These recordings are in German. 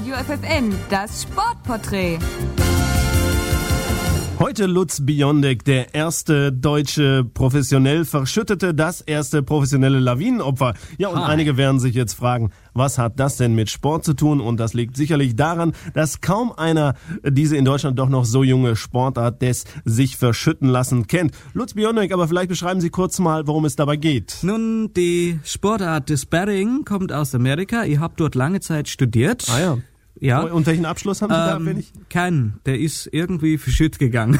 Radio FFN, das Sportporträt. Heute Lutz Biondik, der erste deutsche professionell Verschüttete, das erste professionelle Lawinenopfer. Ja, und einige werden sich jetzt fragen, was hat das denn mit Sport zu tun? Und das liegt sicherlich daran, dass kaum einer diese in Deutschland doch noch so junge Sportart des sich verschütten lassen kennt. Lutz Biondik, aber vielleicht beschreiben Sie kurz mal, worum es dabei geht. Nun, die Sportart des Sparring kommt aus Amerika. Ich habe dort lange Zeit studiert. Ah ja. Ja. Und welchen Abschluss haben Sie da, wenn ich? Keinen, der ist irgendwie verschütt gegangen.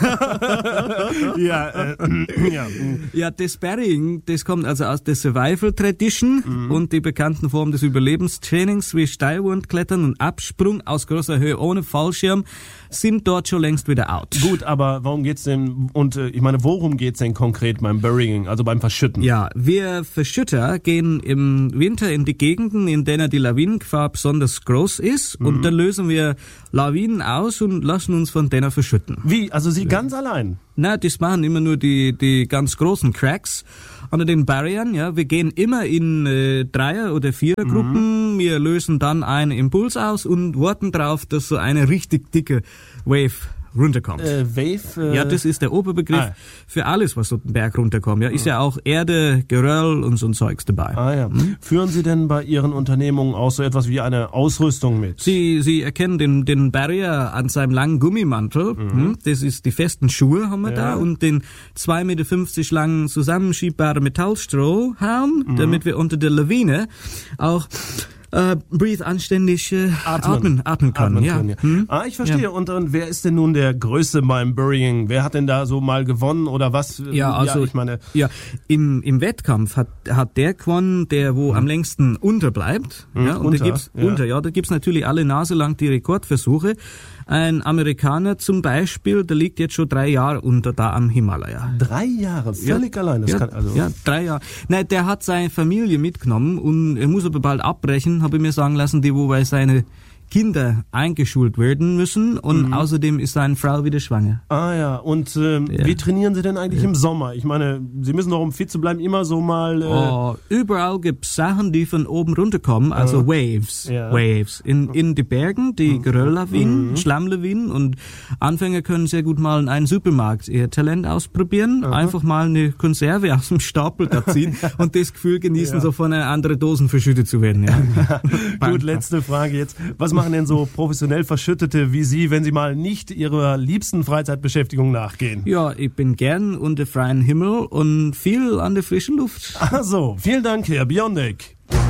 Ja. Ja, das Sparring, das kommt also aus der Survival Tradition und die bekannten Formen des Überlebenstrainings wie Steilwandklettern und Absprung aus großer Höhe ohne Fallschirm sind dort schon längst wieder out. Gut, aber worum geht's denn, worum geht's denn konkret beim Burying, also beim Verschütten? Ja, wir Verschütter gehen im Winter in die Gegenden, in denen die Lawinengefahr besonders groß ist und dann lösen wir Lawinen aus und lassen uns von denen verschütten. Wie? Also Sie ganz allein? Na, das machen immer nur die ganz großen Cracks unter den Barrieren. Ja, wir gehen immer in Dreier- oder Vierergruppen. Wir lösen dann einen Impuls aus und warten drauf, dass so eine richtig dicke Wave runterkommt. Wave? Ja, das ist der Oberbegriff für alles, was so den Berg runterkommt. Ja, ist ja auch Erde, Geröll und so ein Zeugs dabei. Ah ja. Führen Sie denn bei Ihren Unternehmungen auch so etwas wie eine Ausrüstung mit? Sie erkennen den Barrier an seinem langen Gummimantel. Das ist die festen Schuhe haben wir da und den 2,50 Meter langen zusammenschiebbaren Metallstrohhalm, damit wir unter der Lawine auch breathe anständig atmen können. Ja. Ich verstehe. Ja. Und wer ist denn nun der Größte beim Burying? Wer hat denn da so mal gewonnen oder was? Ja, also im Wettkampf hat der gewonnen, der wo am längsten unterbleibt. Ja, und da gibt's natürlich alle Nase lang die Rekordversuche. Ein Amerikaner zum Beispiel, der liegt jetzt schon 3 Jahre unter da am Himalaya. 3 Jahre? Völlig allein? Das kann also. Ja, 3 Jahre. Nein, der hat seine Familie mitgenommen und er muss aber bald abbrechen, habe ich mir sagen lassen, weil seine Kinder eingeschult werden müssen und außerdem ist seine Frau wieder schwanger. Ah ja, und wie trainieren Sie denn eigentlich im Sommer? Ich meine, Sie müssen doch, um fit zu bleiben, immer so mal... Überall gibt's Sachen, die von oben runterkommen, also Waves. Ja. Waves. In die Bergen, die Gerölllawinen, Schlammlawinen und Anfänger können sehr gut mal in einen Supermarkt ihr Talent ausprobieren, einfach mal eine Konserve aus dem Stapel da ziehen und das Gefühl genießen, so von einer anderen Dosen verschüttet zu werden. Ja. Gut, letzte Frage jetzt. Was machen denn so professionell Verschüttete wie Sie, wenn Sie mal nicht Ihrer liebsten Freizeitbeschäftigung nachgehen? Ja, ich bin gern unter freiem Himmel und viel an der frischen Luft. Ach so, vielen Dank, Herr Biondik.